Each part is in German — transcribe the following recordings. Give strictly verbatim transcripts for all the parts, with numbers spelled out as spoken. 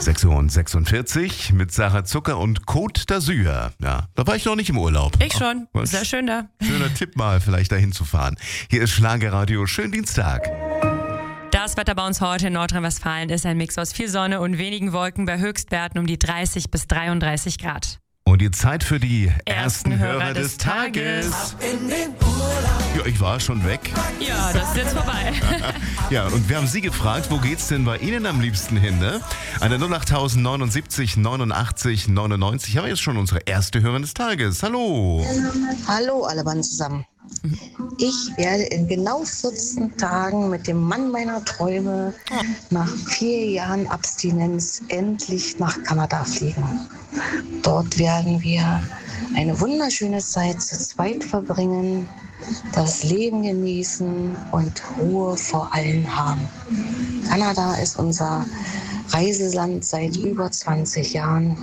sechs Uhr sechsundvierzig mit Sarah Zucker und Côte d'Azur. Ja, da war ich noch nicht im Urlaub. Ich schon. Was? Sehr schön da. Schöner Tipp mal, vielleicht dahin zu fahren. Hier ist Schlagerradio. Schönen Dienstag. Das Wetter bei uns heute in Nordrhein-Westfalen ist ein Mix aus viel Sonne und wenigen Wolken bei Höchstwerten um die dreißig bis dreiunddreißig Grad. Und die Zeit für die ersten, Ersten Hörer, Hörer des des Tages. Tages. Ja, ich war schon weg. Ja, das ist jetzt vorbei. Ja, und wir haben Sie gefragt, wo geht's denn bei Ihnen am liebsten hin, ne? An der null acht neunundsiebzig neunundachtzig neunundneunzig haben wir jetzt schon unsere erste Hörerin des Tages. Hallo. Hallo alle Mann zusammen. Ich werde in genau vierzehn Tagen mit dem Mann meiner Träume nach vier Jahren Abstinenz endlich nach Kanada fliegen. Dort werden wir eine wunderschöne Zeit zu zweit verbringen, das Leben genießen und Ruhe vor allen haben. Kanada ist unser Reiseland seit über zwanzig Jahren.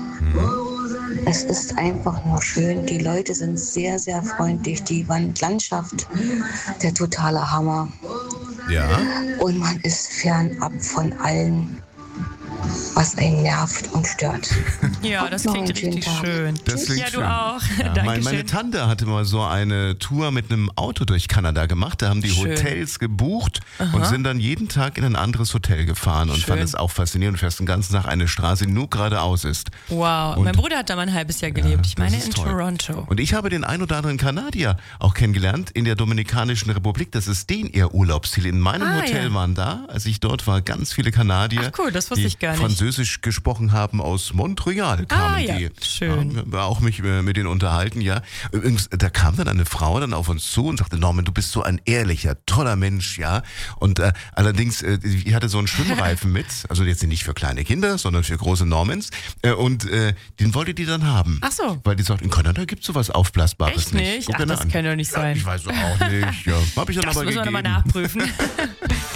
Es ist einfach nur schön. Die Leute sind sehr, sehr freundlich. Die Landschaft, der totale Hammer. Ja. Und man ist fernab von allem, was einen nervt und stört. Ja, das Noch einen klingt schönen richtig Tag. schön. Das klingt ja, du schön. auch. Ja, mein, meine Dankeschön. Tante hatte mal so eine Tour mit einem Auto durch Kanada gemacht. Da haben die Schön. Hotels gebucht und sind dann jeden Tag in ein anderes Hotel gefahren und Schön. fand es auch faszinierend. Du fährst den ganzen Tag eine Straße, die nur geradeaus ist. Wow, Und- mein Bruder hat da mal ein halbes Jahr gelebt. Ich das meine ist in toll. Toronto. Und ich habe den ein oder anderen Kanadier auch kennengelernt in der Dominikanischen Republik. Das ist den ihr Urlaubsziel. In meinem Ah, Hotel ja. waren da, als ich dort war, ganz viele Kanadier, Ach cool, das wusste die ich gar nicht. Französisch gesprochen haben. Aus Montreal kamen Ah, ja, die. schön. Ja, war auch mich äh, mit denen unterhalten, ja. Übrigens, da kam dann eine Frau dann auf uns zu und sagte, Norman, du bist so ein ehrlicher, toller Mensch, ja. Und äh, allerdings, äh, ich hatte so einen Schwimmreifen mit, also jetzt nicht für kleine Kinder, sondern für große Normans. Äh, und äh, den wollte die dann haben. Ach so. Weil die sagt, in Kanada gibt es sowas Aufblasbares Echt nicht. nicht? Guck Ach, dir das an. kann doch nicht Ja, sein. ich weiß auch nicht, ja. Hab ich dann Das aber müssen wir gegeben. nochmal nachprüfen.